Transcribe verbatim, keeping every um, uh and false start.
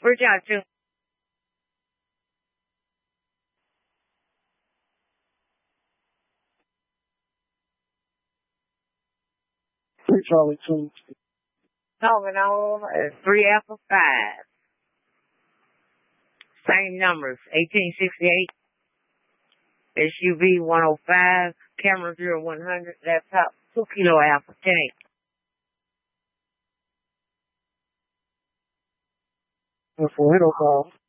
Reach out to. Three Charlie two. Talking over uh, three Alpha five. Same numbers. eighteen sixty-eight. S U V one oh five. Camera zero one hundred. Laptop two Kilo Alpha ten eight. And for Hito call.